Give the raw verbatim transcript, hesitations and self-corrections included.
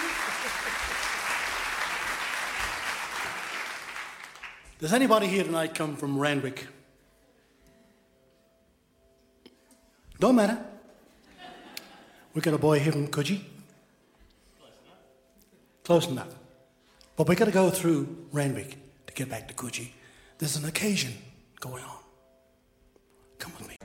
Does anybody here tonight come from Randwick? Don't matter. We got a boy here from Coogee. Close enough. Close enough. But we got to go through Randwick to get back to Coogee. There's an occasion going on. Come with me.